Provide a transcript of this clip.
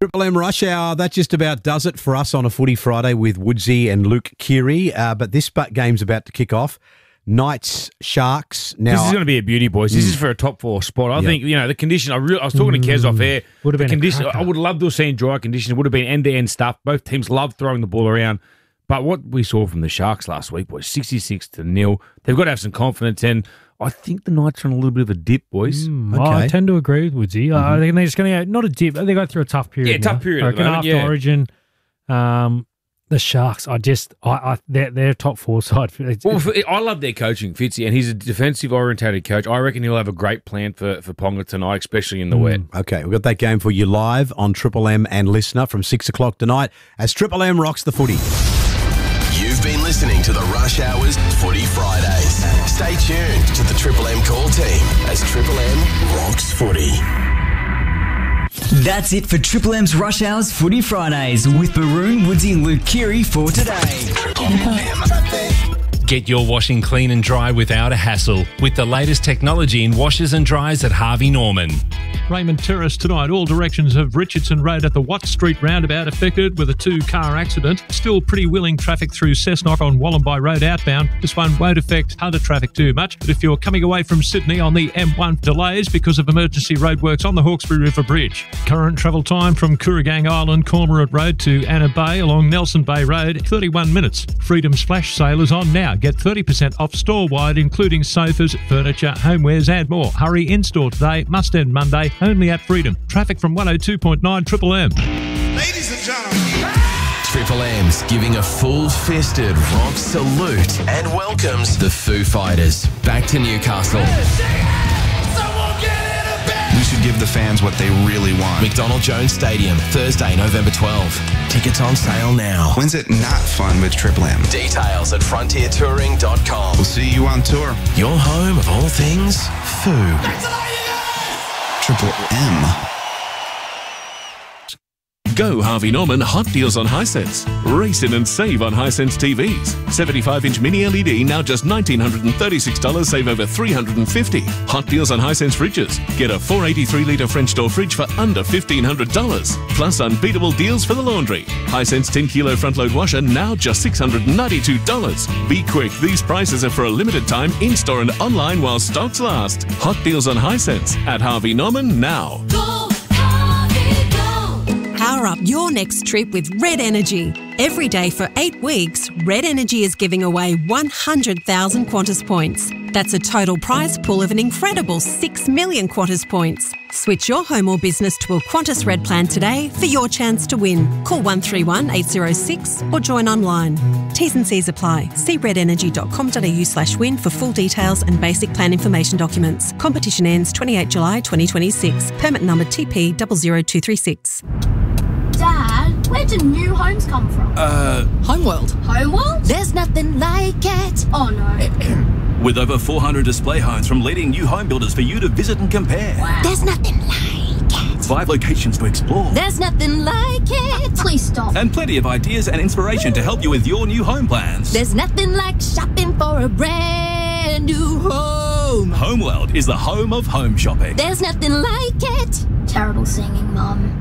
Triple M Rush Hour, that just about does it for us on a Footy Friday with Woodsy and Luke Keary. But this game's about to kick off. Knights, Sharks. Now, this is going to be a beauty, boys. This is for a top four spot. I think, the condition, I was talking to Kez off air. Would have been condition. I would love to have seen dry conditions. It would have been end-to-end stuff. Both teams love throwing the ball around. But what we saw from the Sharks last week was 66-0. They've got to have some confidence, and I think the Knights are on a little bit of a dip, boys. I tend to agree with Woodsy. I think they're just going to go, not a dip, they go through a tough period. Yeah, tough period. I reckon after Origin, the Sharks, they're top four side. I love their coaching, Fitzy, and he's a defensive-orientated coach. I reckon he'll have a great plan for Ponga tonight, especially in the wet. Okay, we've got that game for you live on Triple M and Listener from 6 o'clock tonight as Triple M rocks the footy. You've been listening to the Rush Hours Footy Fridays. Stay tuned to the Triple M call team as Triple M rocks footy. That's it for Triple M's Rush Hours Footy Fridays with Baroon, Woodsy and Luke Keary for today. Triple M. Get your washing clean and dry without a hassle with the latest technology in washers and dryers at Harvey Norman. Raymond Terrace tonight. All directions of Richardson Road at the Watt Street roundabout affected with a 2-car accident. Still pretty willing traffic through Cessnock on Wallumbye Road outbound. This one won't affect Hunter traffic too much, but if you're coming away from Sydney on the M1, delays because of emergency roadworks on the Hawkesbury River Bridge. Current travel time from Kooragang Island, Cormorant Road to Anna Bay along Nelson Bay Road, 31 minutes. Freedom's flash sale is on now. Get 30% off store-wide, including sofas, furniture, homewares and more. Hurry in-store today, must end Monday, only at Freedom. Traffic from 102.9 Triple M. Ladies and gentlemen, Triple M's giving a full-fisted rock salute and welcomes the Foo Fighters back to Newcastle. We should give the fans what they really want. McDonald Jones Stadium, Thursday, November 12. Tickets on sale now. When's it not fun with Triple M? Details at frontiertouring.com. We'll see you on tour. Your home of all things Foo. Triple M. Go Harvey Norman Hot Deals on Hisense. Race in and save on Hisense TVs. 75-inch mini LED now just $1,936, save over $350. Hot Deals on Hisense fridges. Get a 483-litre French door fridge for under $1,500. Plus unbeatable deals for the laundry. Hisense 10-kilo front-load washer now just $692. Be quick, these prices are for a limited time in-store and online while stocks last. Hot Deals on Hisense at Harvey Norman now. Power up your next trip with Red Energy. Every day for 8 weeks, Red Energy is giving away 100,000 Qantas points. That's a total prize pool of an incredible 6 million Qantas points. Switch your home or business to a Qantas Red plan today for your chance to win. Call 131 806 or join online. T's and C's apply. See redenergy.com.au/win for full details and basic plan information documents. Competition ends 28 July 2026. Permit number TP 00236. Dad, where do new homes come from? Homeworld. Homeworld? There's nothing like it. Oh no. With over 400 display homes from leading new home builders for you to visit and compare. Wow. There's nothing like it. 5 locations to explore. There's nothing like it. Please stop. And plenty of ideas and inspiration to help you with your new home plans. There's nothing like shopping for a brand new home. Homeworld is the home of home shopping. There's nothing like it. Terrible singing, Mum.